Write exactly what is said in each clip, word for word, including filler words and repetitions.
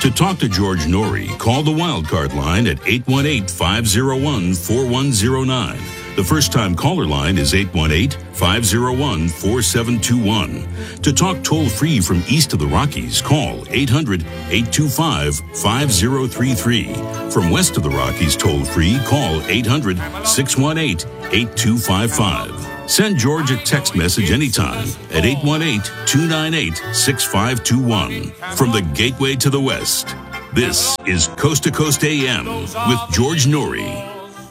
To talk to George Norrie, call the Wildcard line at eight one eight, five oh one, four one oh nine. The first-time caller line is eight one eight, five oh one, four seven two one. To talk toll-free from east of the Rockies, call eight hundred, eight two five, five oh three three. From west of the Rockies toll-free, call eight hundred, six one eight, eight two five five. Send George a text message anytime at eight one eight, two nine eight, six five two one. From the Gateway to the West, this is Coast to Coast A M with George Norrie.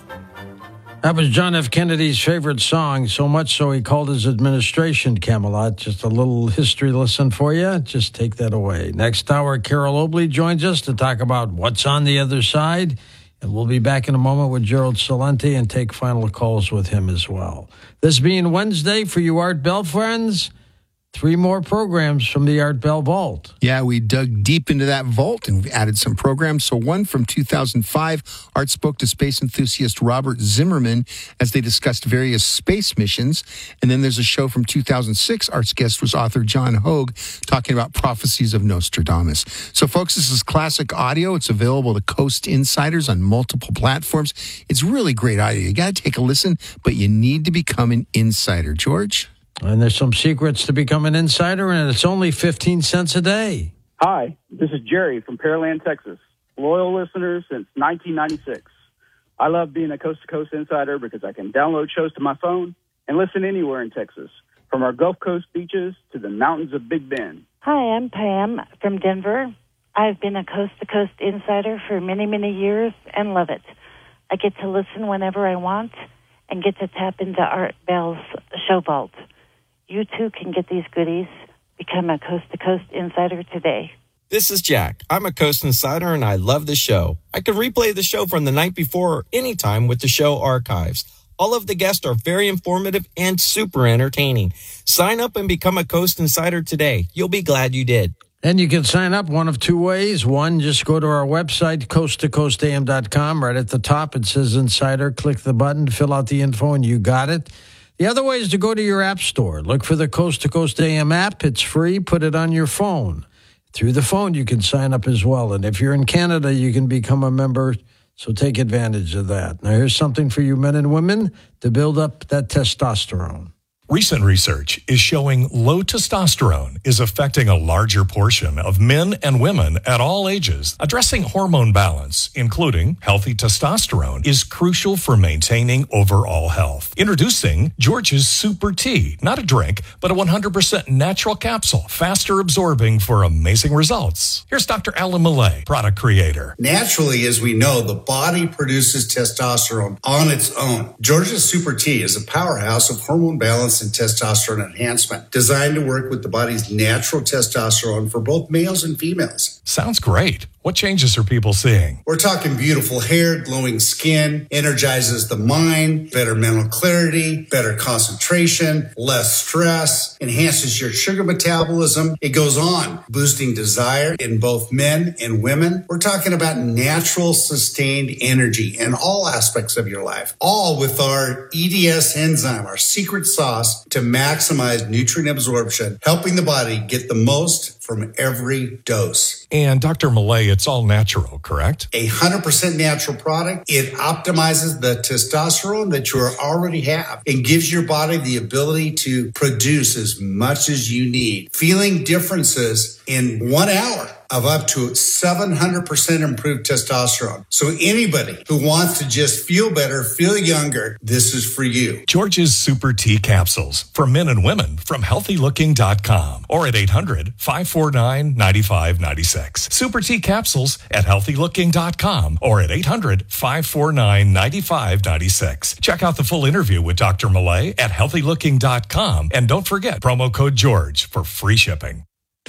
That was John F. Kennedy's favorite song, so much so he called his administration Camelot. Just a little history lesson for you. Just take that away. Next hour, Carol Obley joins us to talk about what's on the other side. And we'll be back in a moment with Gerald Celente and take final calls with him as well. This being Wednesday for you Art Bell friends, three more programs from the Art Bell Vault. Yeah, we dug deep into that vault and added some programs. So one from two thousand five, Art spoke to space enthusiast Robert Zimmerman as they discussed various space missions. And then there's a show from two thousand six. Art's guest was author John Hogue talking about prophecies of Nostradamus. So folks, this is classic audio. It's available to Coast Insiders on multiple platforms. It's really great audio. You got to take a listen, but you need to become an insider. George? And there's some secrets to become an insider, and it's only fifteen cents a day. Hi, this is Jerry from Pearland, Texas. Loyal listener since nineteen ninety-six. I love being a Coast to Coast insider because I can download shows to my phone and listen anywhere in Texas, from our Gulf Coast beaches to the mountains of Big Bend. Hi, I'm Pam from Denver. I've been a Coast to Coast insider for many, many years and love it. I get to listen whenever I want and get to tap into Art Bell's show vault. You too can get these goodies. Become a Coast to Coast insider today. This is Jack. I'm a Coast Insider, and I love the show. I can replay the show from the night before or anytime with the show archives. All of the guests are very informative and super entertaining. Sign up and become a Coast Insider today. You'll be glad you did. And you can sign up one of two ways. One, just go to our website, coast to coast a m dot com. Right at the top, it says Insider. Click the button, fill out the info, and you got it. The other way is to go to your app store. Look for the Coast to Coast A M app. It's free. Put it on your phone. Through the phone, you can sign up as well. And if you're in Canada, you can become a member. So take advantage of that. Now, here's something for you men and women to build up that testosterone. Recent research is showing low testosterone is affecting a larger portion of men and women at all ages. Addressing hormone balance, including healthy testosterone, is crucial for maintaining overall health. Introducing George's Super Tea, not a drink, but a one hundred percent natural capsule, faster absorbing for amazing results. Here's Doctor Alan Millay, product creator. Naturally, as we know, the body produces testosterone on its own. George's Super Tea is a powerhouse of hormone balance and testosterone enhancement, designed to work with the body's natural testosterone for both males and females. Sounds great. What changes are people seeing? We're talking beautiful hair, glowing skin, energizes the mind, better mental clarity, better concentration, less stress, enhances your sugar metabolism. It goes on, boosting desire in both men and women. We're talking about natural, sustained energy in all aspects of your life, all with our E D S enzyme, our secret sauce to maximize nutrient absorption, helping the body get the most from every dose. And Doctor Millay, it's all natural, correct? A one hundred percent natural product. It optimizes the testosterone that you already have and gives your body the ability to produce as much as you need. Feeling differences in one hour of up to seven hundred percent improved testosterone. So anybody who wants to just feel better, feel younger, this is for you. George's Super Tea Capsules for men and women from healthy looking dot com or at eight hundred, five four nine, nine five nine six. Super Tea Capsules at healthy looking dot com or at eight hundred, five four nine, nine five nine six. Check out the full interview with Doctor Millay at healthy looking dot com and don't forget promo code George for free shipping.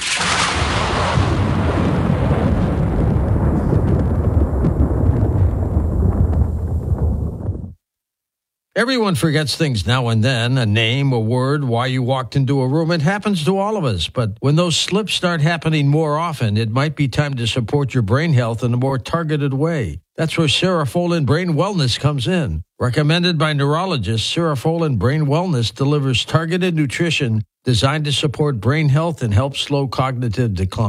Everyone forgets things now and then, a name, a word, why you walked into a room. It happens to all of us. But when those slips start happening more often, it might be time to support your brain health in a more targeted way. That's where Cerefolin Brain Wellness comes in. Recommended by neurologists, Cerefolin Brain Wellness delivers targeted nutrition designed to support brain health and help slow cognitive decline.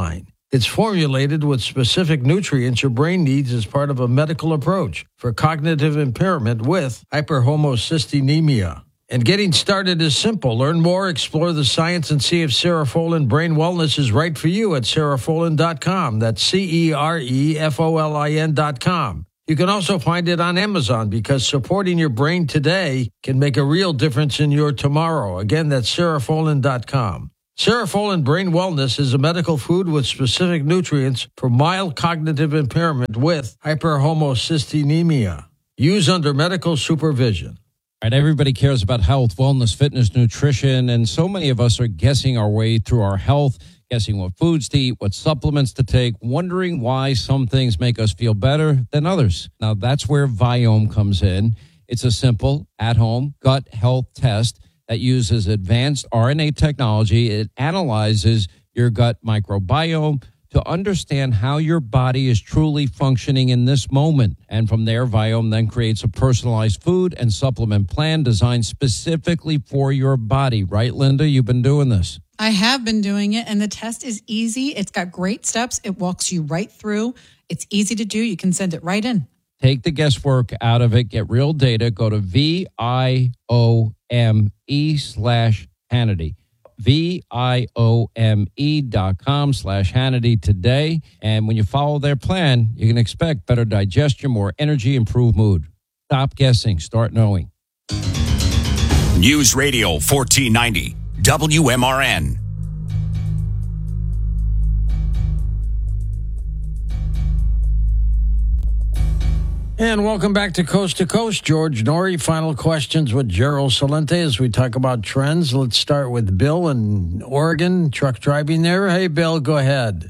It's formulated with specific nutrients your brain needs as part of a medical approach for cognitive impairment with hyperhomocysteine. And getting started is simple. Learn more, explore the science, and see if Cerefolin Brain Wellness is right for you at cerefolin dot com. That's C E R E F O L I N dot com. You can also find it on Amazon because supporting your brain today can make a real difference in your tomorrow. Again, that's cerefolin dot com. Cerefolin Brain Wellness is a medical food with specific nutrients for mild cognitive impairment with hyperhomocysteine. Use under medical supervision. Right, everybody cares about health, wellness, fitness, nutrition, and so many of us are guessing our way through our health, guessing what foods to eat, what supplements to take, wondering why some things make us feel better than others. Now, that's where Viome comes in. It's a simple, at-home gut health test that uses advanced R N A technology. It analyzes your gut microbiome to understand how your body is truly functioning in this moment. And from there, Viome then creates a personalized food and supplement plan designed specifically for your body. Right, Linda? You've been doing this. I have been doing it, and the test is easy. It's got great steps. It walks you right through. It's easy to do. You can send it right in. Take the guesswork out of it. Get real data. Go to V I O M E slash Hannity. V-I-O-M-E dot com slash Hannity today. And when you follow their plan, you can expect better digestion, more energy, improved mood. Stop guessing. Start knowing. News Radio fourteen ninety, W M R N. And welcome back to Coast to Coast. George Noory, final questions with Gerald Celente as we talk about trends. Let's start with Bill in Oregon, truck driving there. Hey, Bill, go ahead.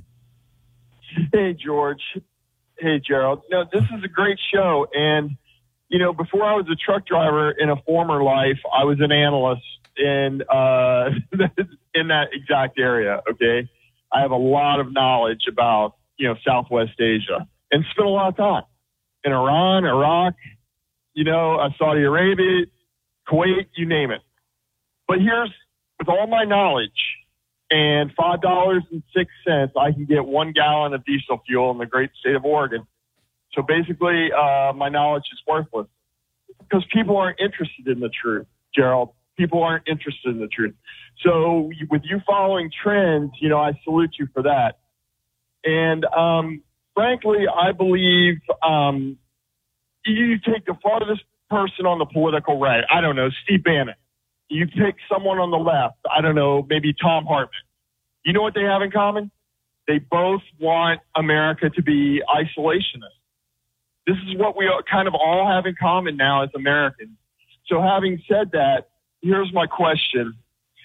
Hey, George. Hey, Gerald. No, this is a great show. And, you know, before I was a truck driver in a former life, I was an analyst in, uh, in that exact area, okay? I have a lot of knowledge about, you know, Southwest Asia and spent a lot of time in Iran, Iraq, you know, uh, Saudi Arabia, Kuwait, you name it. But here's, with all my knowledge and five dollars and six cents, I can get one gallon of diesel fuel in the great state of Oregon. So basically, uh, my knowledge is worthless because people aren't interested in the truth, Gerald. People aren't interested in the truth. So with you following trends, you know, I salute you for that. And, um, frankly, I believe um, you take the farthest person on the political right. I don't know, Steve Bannon. You pick someone on the left. I don't know, maybe Tom Hartman. You know what they have in common? They both want America to be isolationist. This is what we kind of all have in common now as Americans. So having said that, here's my question.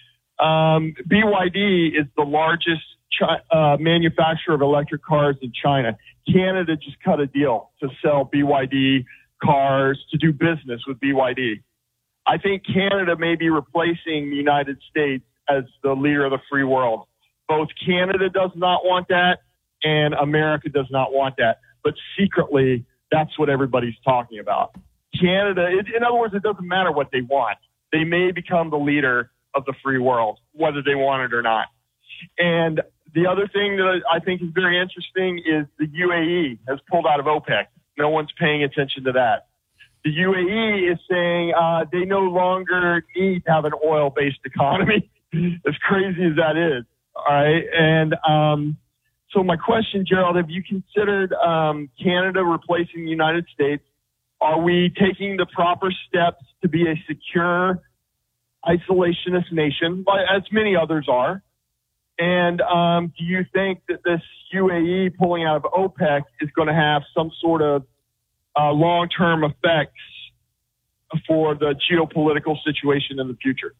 Um, B Y D is the largest Chi- uh, manufacturer of electric cars in China. Canada just cut a deal to sell B Y D cars, to do business with B Y D. I think Canada may be replacing the United States as the leader of the free world. Both Canada does not want that, and America does not want that. But secretly, that's what everybody's talking about. Canada, it, in other words, it doesn't matter what they want. They may become the leader of the free world, whether they want it or not. And the other thing that I think is very interesting is the U A E has pulled out of OPEC. No one's paying attention to that. The U A E is saying uh, they no longer need to have an oil-based economy, as crazy as that is. All right. And um, so my question, Gerald, have you considered um, Canada replacing the United States? Are we taking the proper steps to be a secure isolationist nation, as many others are? And um, do you think that this U A E pulling out of OPEC is going to have some sort of uh, long-term effects for the geopolitical situation in the future?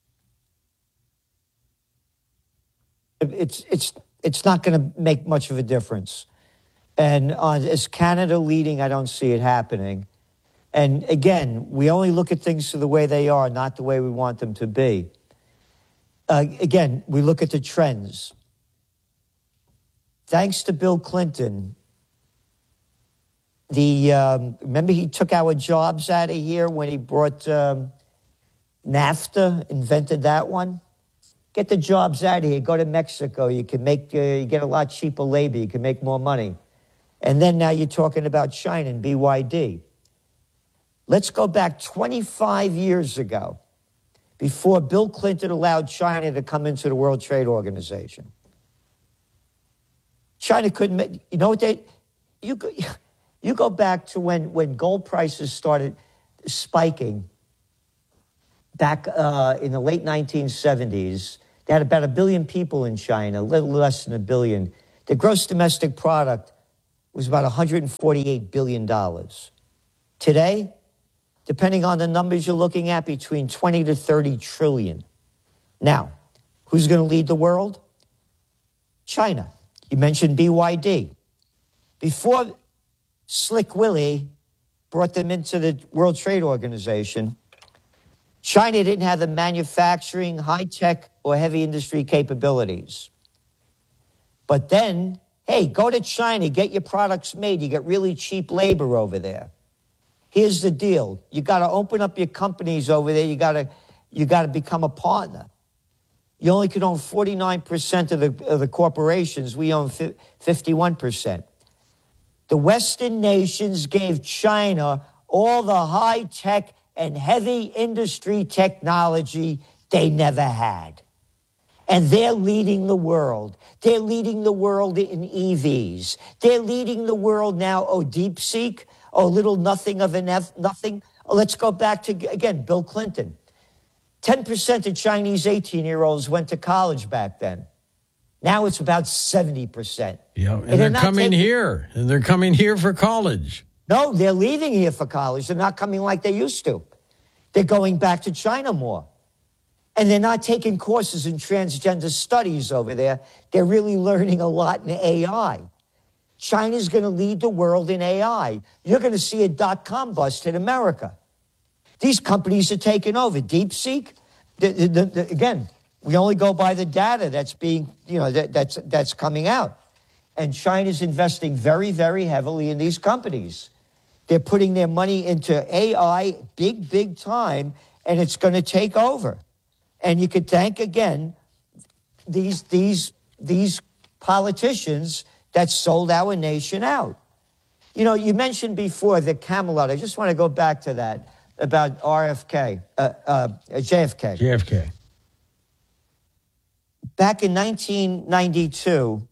It's it's it's not going to make much of a difference. And uh, is Canada leading? I don't see it happening. And again, we only look at things the way they are, not the way we want them to be. Uh, again, we look at the trends. Thanks to Bill Clinton, the um, remember he took our jobs out of here when he brought um, NAFTA, invented that one. Get the jobs out of here. Go to Mexico. You can make, uh, you get a lot cheaper labor. You can make more money. And then now you're talking about China and B Y D. Let's go back twenty-five years ago, before Bill Clinton allowed China to come into the World Trade Organization. China couldn't make, you know what they, you go, you go back to when, when gold prices started spiking back uh, in the late nineteen seventies. They had about a billion people in China, a little less than a billion. The gross domestic product was about one hundred forty-eight billion dollars. Today, depending on the numbers you're looking at, between twenty to thirty trillion. Now, who's going to lead the world? China. You mentioned B Y D. Before Slick Willie brought them into the World Trade Organization, China didn't have the manufacturing, high-tech, or heavy industry capabilities. But then, hey, go to China, get your products made. You get really cheap labor over there. Here's the deal. You got to open up your companies over there. You got to you got to become a partner. You only can own forty-nine percent of the, of the corporations. We own fifty-one percent. The Western nations gave China all the high-tech and heavy industry technology they never had. And they're leading the world. They're leading the world in E Vs. They're leading the world now, oh, DeepSeek, oh, little nothing of an F, nothing. Oh, let's go back to, again, Bill Clinton. ten percent of Chinese eighteen-year-olds went to college back then. Now it's about seventy percent. Yeah, and, and they're, they're coming taking, here, and they're coming here for college. No, they're leaving here for college. They're not coming like they used to. They're going back to China more. And they're not taking courses in transgender studies over there. They're really learning a lot in A I. China's going to lead the world in A I. You're going to see a dot-com bust in America. These companies are taking over. DeepSeek, the, the, the, the, again, we only go by the data that's being, you know, that, that's, that's coming out. And China's investing very, very heavily in these companies. They're putting their money into A I big, big time, and it's going to take over. And you could thank, again, these, these, these politicians that sold our nation out. You know, you mentioned before the Camelot. I just want to go back to that about R F K, uh, uh, J F K. J F K. Back in nineteen ninety-two,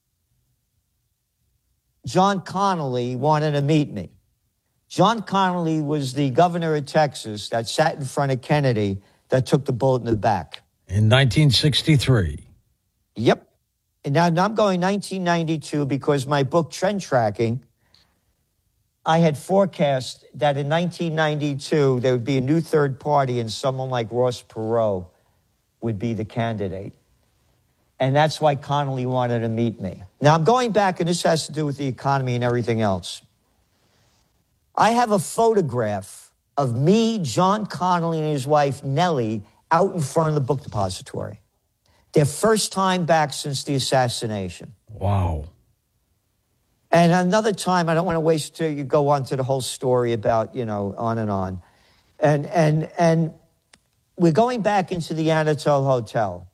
John Connally wanted to meet me. John Connally was the governor of Texas that sat in front of Kennedy that took the bullet in the back. In nineteen sixty-three. Yep. And now, now I'm going nineteen ninety-two because my book, Trend Tracking, I had forecast that in nineteen ninety-two, there would be a new third party and someone like Ross Perot would be the candidate. And that's why Connally wanted to meet me. Now, I'm going back, and this has to do with the economy and everything else. I have a photograph of me, John Connally, and his wife, Nellie, out in front of the book depository. Their first time back since the assassination. Wow. And another time, I don't want to waste till you go on to the whole story about, you know, on and on. And, and, and we're going back into the Anatole Hotel.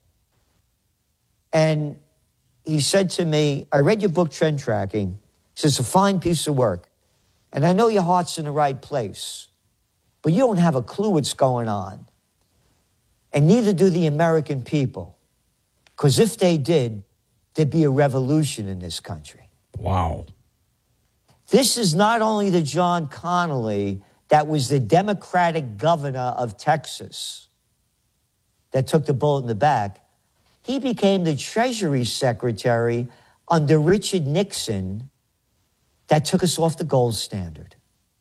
And he said to me, I read your book, Trend Tracking. He says, it's a fine piece of work. And I know your heart's in the right place, but you don't have a clue what's going on. And neither do the American people. Because if they did, there'd be a revolution in this country. Wow. This is not only the John Connally that was the Democratic governor of Texas that took the bullet in the back. He became the Treasury Secretary under Richard Nixon that took us off the gold standard.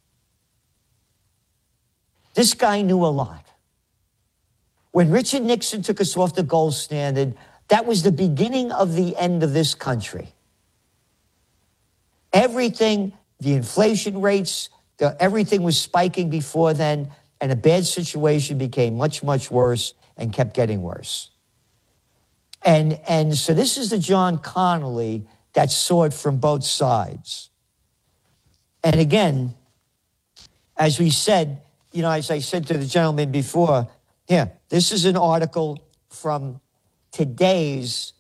This guy knew a lot. When Richard Nixon took us off the gold standard, that was the beginning of the end of this country. Everything, the inflation rates, the, everything was spiking before then, and a bad situation became much, much worse and kept getting worse. And, and so this is the John Connally that saw it from both sides. And again, as we said, you know, as I said to the gentleman before, here, this is an article from today's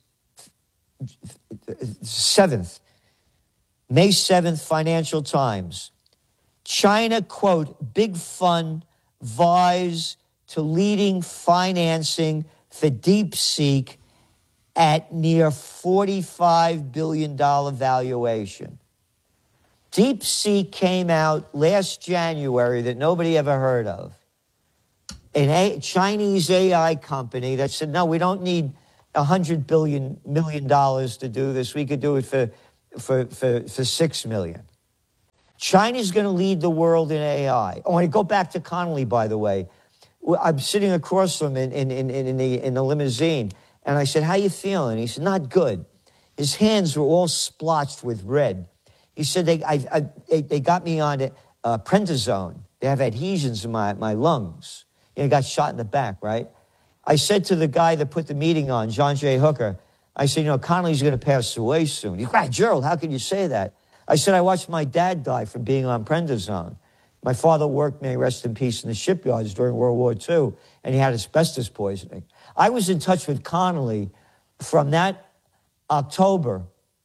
seventh, May seventh, Financial Times. China, quote, big fund vies to leading financing for DeepSeek at near forty-five billion dollars valuation. DeepSeek came out last January that nobody ever heard of. An a Chinese A I company that said, no, we don't need one hundred billion million dollars to do this. We could do it for, for, for, for six million. China's going to lead the world in A I. I want to go back to Connolly, by the way. I'm sitting across from him in, in, in, in, the, in the limousine, and I said, how you feeling? He said, not good. His hands were all splotched with red. He said, they, I, I, they, they got me on uh, prednisone. They have adhesions in my, my lungs. You know, got shot in the back, right? I said to the guy that put the meeting on, John J. Hooker, I said, you know, Connolly's going to pass away soon. He cried, Gerald, how can you say that? I said, I watched my dad die from being on prednisone. My father worked, may he rest in peace, in the shipyards during World War Two, and he had asbestos poisoning. I was in touch with Connolly from that October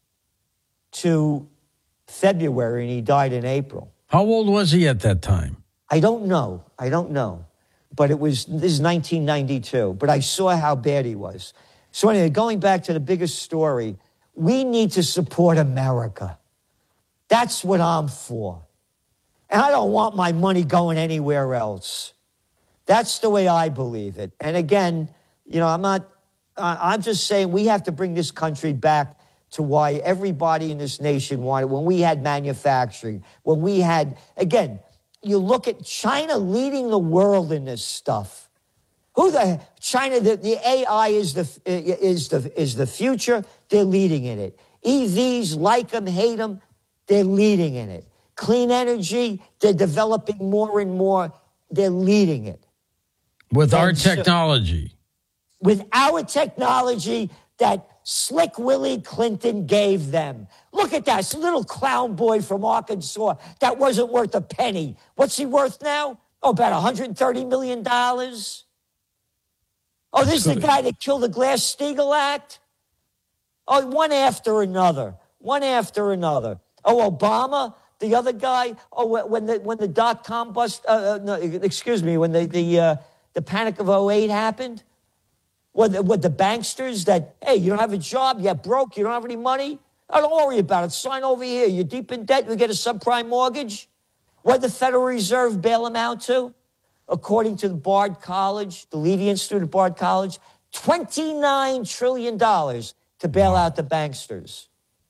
to February, and he died in April. How old was he at that time? I don't know. I don't know. But it was, this is nineteen ninety-two. But I saw how bad he was. So anyway, going back to the biggest story, we need to support America. That's what I'm for. And I don't want my money going anywhere else. That's the way I believe it. And again, you know, I'm not, uh, I'm just saying we have to bring this country back to why everybody in this nation wanted, when we had manufacturing, when we had, again, you look at China leading the world in this stuff. Who the, China, the, the A I is the, is, the, is the future. They're leading in it. E Vs, like them, hate them, they're leading in it. Clean energy, they're developing more and more. They're leading it. With and our so, technology. With our technology that Slick Willie Clinton gave them. Look at that, this little clown boy from Arkansas that wasn't worth a penny. What's he worth now? Oh, about one hundred thirty million dollars. Oh, this is the guy that killed the Glass-Steagall Act? Oh, one after another. One after another. Oh, Obama, the other guy. Oh, when the when the dot-com bust, uh, no, excuse me, when the the uh, the panic of oh eight happened, what the, what the banksters that, hey, you don't have a job, you're broke, you don't have any money. Oh, don't worry about it. Sign over here. You're deep in debt. You get a subprime mortgage. What did the Federal Reserve bail them out to? According to the Bard College, the Levy Institute of Bard College, twenty-nine trillion dollars to bail out the banksters.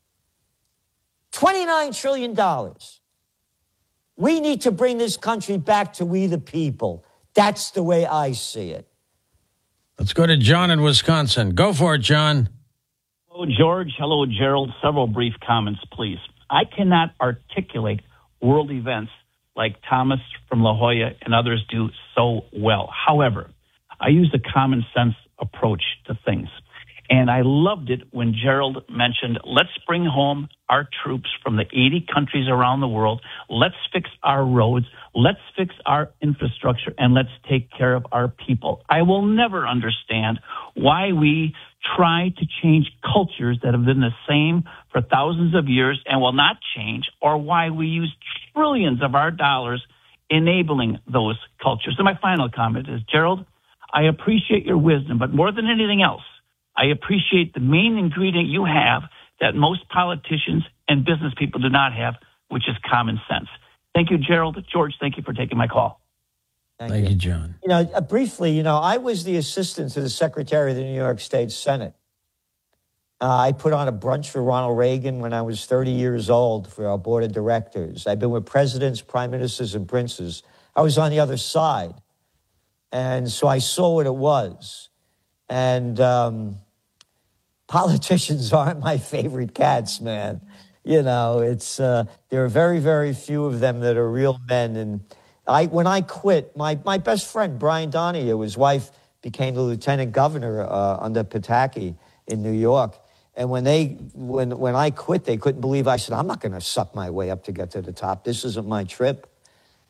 twenty-nine trillion dollars. We need to bring this country back to we the people. That's the way I see it. Let's go to John in Wisconsin. Go for it, John. Hello, George. Hello, Gerald. Several brief comments, please. I cannot articulate world events like Thomas from La Jolla and others do so well. However, I use a common sense approach to things. And I loved it when Gerald mentioned, let's bring home our troops from the eighty countries around the world. Let's fix our roads. Let's fix our infrastructure, and let's take care of our people. I will never understand why we try to change cultures that have been the same for thousands of years and will not change, or why we use trillions of our dollars enabling those cultures. And my final comment is, Gerald, I appreciate your wisdom, but more than anything else, I appreciate the main ingredient you have that most politicians and business people do not have, which is common sense. Thank you, Gerald. George, thank you for taking my call. Thank, thank you. you, John. You know, uh, briefly, you know, I was the assistant to the Secretary of the New York State Senate. Uh, I put on a brunch for Ronald Reagan when I was thirty years old for our board of directors. I've been with presidents, prime ministers, and princes. I was on the other side. And so I saw what it was. And um, politicians aren't my favorite cats, man. You know, it's uh, there are very, very few of them that are real men. And I, when I quit, my, my best friend, Brian Donahue, his wife became the lieutenant governor uh, under Pataki in New York. And when they, when, when I quit, they couldn't believe I said, I'm not going to suck my way up to get to the top. This isn't my trip.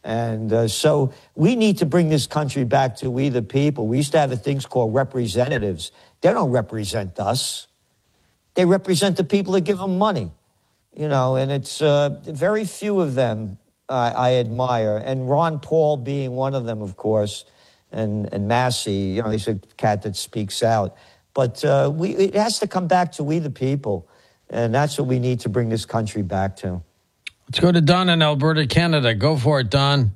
And uh, so we need to bring this country back to we the people. We used to have things called representatives. They don't represent us. They represent the people that give them money, you know, and it's uh, very few of them uh, I admire. And Ron Paul being one of them, of course, and, and Massey, you know, he's a cat that speaks out. But uh, we, it has to come back to we the people, and that's what we need to bring this country back to. Let's go to Don in Alberta, Canada. Go for it, Don.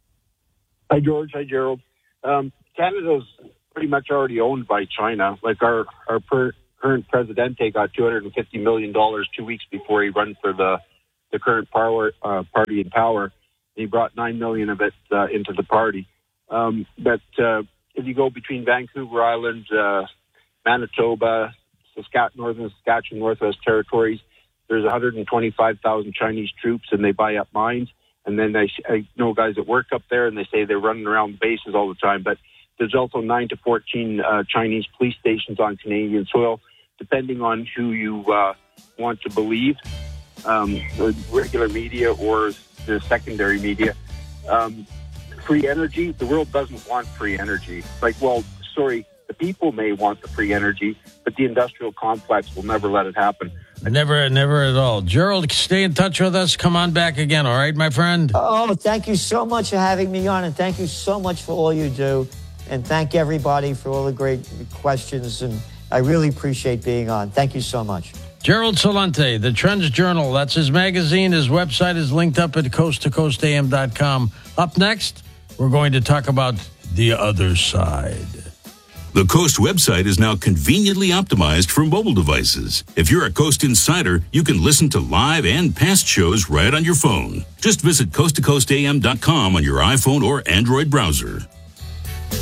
Hi, George. Hi, Gerald. Um, Canada's pretty much already owned by China. Like our, our per, current presidente got two hundred fifty million dollars two weeks before he ran for the, the current power, uh, party in power. He brought nine million dollars of it uh, into the party. Um, but uh, if you go between Vancouver Island, uh, Manitoba, Saskatchewan, Northern Saskatchewan, Northwest Territories, there's one hundred twenty-five thousand Chinese troops, and they buy up mines. And then they, I know guys that work up there, and they say they're running around the bases all the time. But there's also nine to fourteen uh, Chinese police stations on Canadian soil, depending on who you uh, want to believe, um, the regular media or the secondary media. Um, free energy, the world doesn't want free energy. Like, well, sorry, the people may want the free energy, but the industrial complex will never let it happen. Never, never at all. Gerald, stay in touch with us. Come on back again, all right, my friend? Oh, thank you so much for having me on, and thank you so much for all you do. And thank everybody for all the great questions, and I really appreciate being on. Thank you so much. Gerald Celente, the Trends Journal. That's his magazine. His website is linked up at coast to coast a m dot com. Up next, we're going to talk about the other side. The Coast website is now conveniently optimized for mobile devices. If you're a Coast insider, you can listen to live and past shows right on your phone. Just visit coast to coast a m dot com on your iPhone or Android browser.